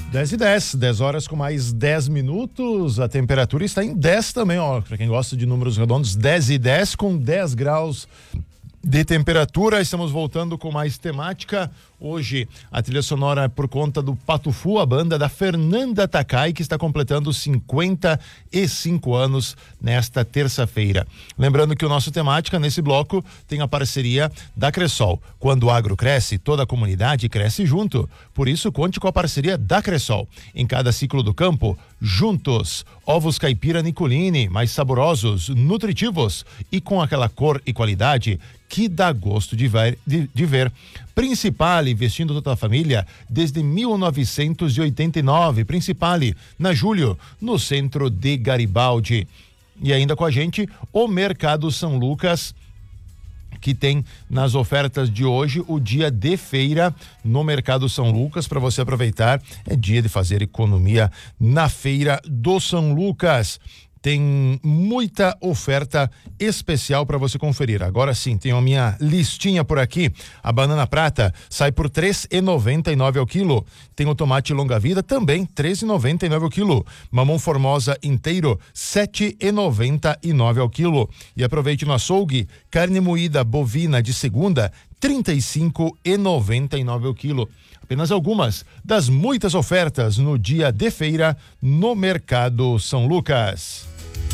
10 horas com mais 10 minutos, a temperatura está em 10 também, ó, para quem gosta de números redondos, 10 com 10 graus de temperatura. Estamos voltando com mais temática. Hoje a trilha sonora é por conta do Patufu, a banda da Fernanda Takai, que está completando 55 anos nesta terça-feira. Lembrando que o nosso temática nesse bloco tem a parceria da Cressol. Quando o agro cresce, toda a comunidade cresce junto. Por isso, conte com a parceria da Cressol. Em cada ciclo do campo, juntos. Ovos caipira Nicolini, mais saborosos, nutritivos e com aquela cor e qualidade que dá gosto de ver. Principale, investindo toda a família desde 1989. Principale, na Júlio, no centro de Garibaldi. E ainda com a gente, o Mercado São Lucas, que tem nas ofertas de hoje o dia de feira no Mercado São Lucas, para você aproveitar. É dia de fazer economia na feira do São Lucas. Tem muita oferta especial para você conferir. Agora sim, tenho a minha listinha por aqui. A banana prata sai por R$3,99 ao quilo. Tem o tomate longa vida também, R$13,99 ao quilo. Mamão formosa inteiro, R$7,99 ao quilo. E aproveite no açougue, carne moída bovina de segunda, R$35,99 ao quilo. Apenas algumas das muitas ofertas no dia de feira no Mercado São Lucas.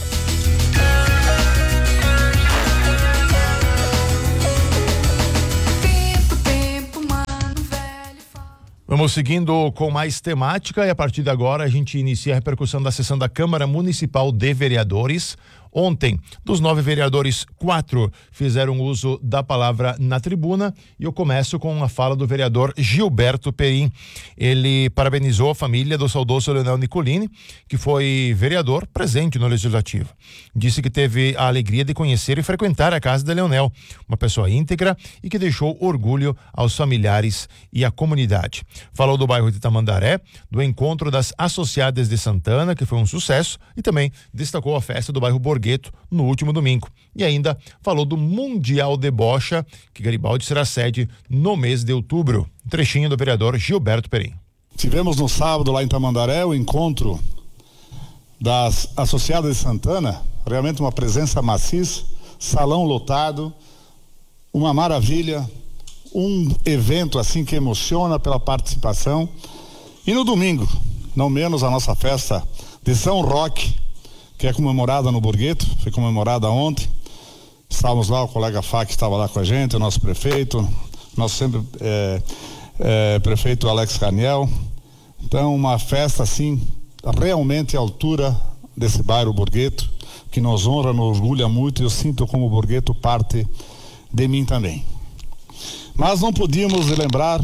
Vamos seguindo com mais temática e a partir de agora a gente inicia a repercussão da sessão da Câmara Municipal de Vereadores. Ontem, dos 9 vereadores, 4 fizeram uso da palavra na tribuna e eu começo com a fala do vereador Gilberto Perim. Ele parabenizou a família do saudoso Leonel Nicolini, que foi vereador presente no Legislativo. Disse que teve a alegria de conhecer e frequentar a casa de Leonel, uma pessoa íntegra e que deixou orgulho aos familiares e à comunidade. Falou do bairro de Tamandaré, do encontro das associadas de Santana, que foi um sucesso, e também destacou a festa do bairro Borgueto no último domingo. E ainda falou do Mundial de Bocha, que Garibaldi será sede no mês de outubro. Um trechinho do vereador Gilberto Perim. Tivemos no sábado lá em Tamandaré o encontro das associadas de Santana, realmente uma presença maciça, salão lotado, uma maravilha, um evento assim que emociona pela participação. E no domingo, não menos a nossa festa de São Roque, que é comemorada no Borgueto, foi comemorada ontem. Estávamos lá, o colega Fá que estava lá com a gente, o nosso prefeito, nosso sempre prefeito Alex Raniel. Então, uma festa assim, realmente à altura desse bairro Borgueto, que nos honra, nos orgulha muito, e eu sinto como o Borgueto parte de mim também. Mas não podíamos lembrar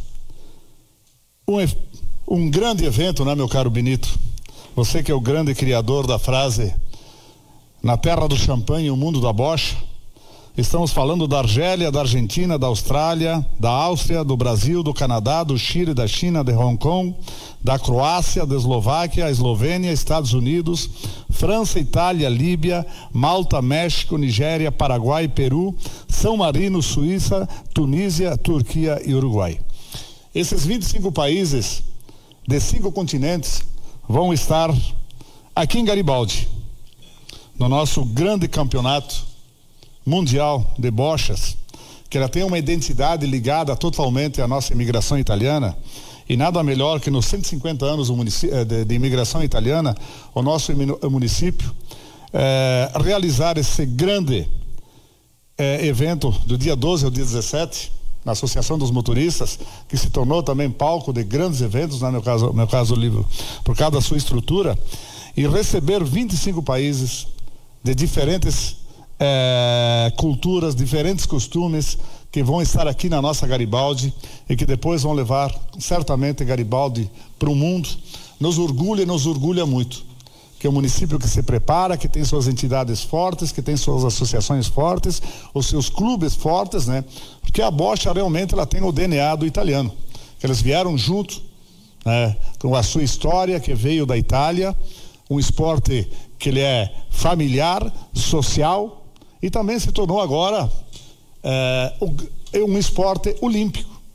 um grande evento, né, meu caro Benito? Você que é o grande criador da frase na terra do champanhe e o mundo da bocha. Estamos falando da Argélia, da Argentina, da Austrália, da Áustria, do Brasil, do Canadá, do Chile, da China, de Hong Kong, da Croácia, da Eslováquia, Eslovênia, Estados Unidos, França, Itália, Líbia, Malta, México, Nigéria, Paraguai, Peru, São Marino, Suíça, Tunísia, Turquia e Uruguai. Esses 25 países de 5 continentes vão estar aqui em Garibaldi, no nosso grande campeonato mundial de bochas, que ela tem uma identidade ligada totalmente à nossa imigração italiana, e nada melhor que nos 150 anos de imigração italiana, o nosso município realizar esse grande evento do dia 12 ao dia 17, na Associação dos Motoristas, que se tornou também palco de grandes eventos, né, meu caso livro, por causa da sua estrutura, e receber 25 países de diferentes culturas, diferentes costumes, que vão estar aqui na nossa Garibaldi e que depois vão levar certamente Garibaldi para o mundo. Nos orgulha muito, que é um município que se prepara, que tem suas entidades fortes, que tem suas associações fortes, os seus clubes fortes, né? Porque a bocha realmente ela tem o DNA do italiano, que eles vieram junto, né? Com a sua história que veio da Itália, um esporte que ele é familiar, social e também se tornou agora um esporte olímpico,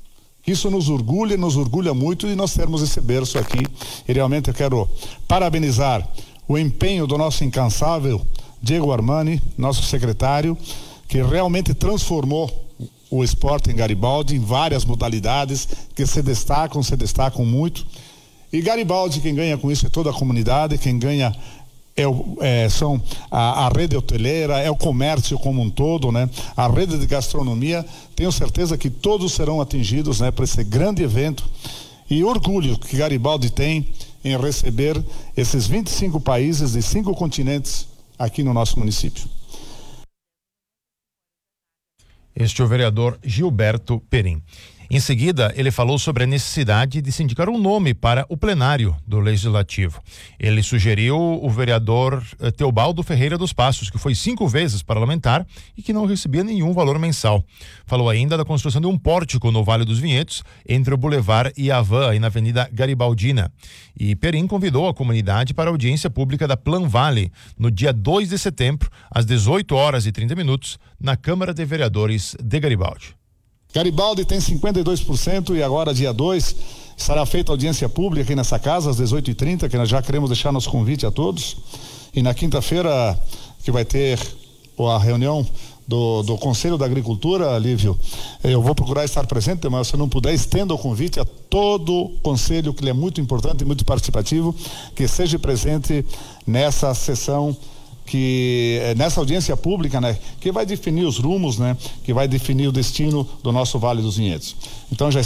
Isso nos orgulha muito e nós termos esse berço aqui. E realmente eu quero parabenizar o empenho do nosso incansável Diego Armani, nosso secretário, que realmente transformou o esporte em Garibaldi em várias modalidades que se destacam muito. E Garibaldi, quem ganha com isso é toda a comunidade, quem ganha são a rede hoteleira, é o comércio como um todo, né? A rede de gastronomia. Tenho certeza que todos serão atingidos, né, por esse grande evento, e orgulho que Garibaldi tem em receber esses 25 países de 5 continentes aqui no nosso município. Este é o vereador Gilberto Perim. Em seguida, ele falou sobre a necessidade de se indicar um nome para o plenário do Legislativo. Ele sugeriu o vereador Teobaldo Ferreira dos Passos, que foi 5 vezes parlamentar e que não recebia nenhum valor mensal. Falou ainda da construção de um pórtico no Vale dos Vinhedos, entre o Boulevard e a Havan, aí na Avenida Garibaldina. E Perim convidou a comunidade para a audiência pública da Plan Vale, no dia 2 de setembro, às 18h30, na Câmara de Vereadores de Garibaldi. Garibaldi tem 52% e agora, dia 2, estará feita audiência pública aqui nessa casa, às 18h30, que nós já queremos deixar nosso convite a todos. E na quinta-feira, que vai ter a reunião do Conselho da Agricultura, Lívio, eu vou procurar estar presente, mas se não puder, estenda o convite a todo o Conselho, que ele é muito importante e muito participativo, que seja presente nessa sessão, que nessa audiência pública, né, que vai definir os rumos, né, que vai definir o destino do nosso Vale dos Vinhedos. Então já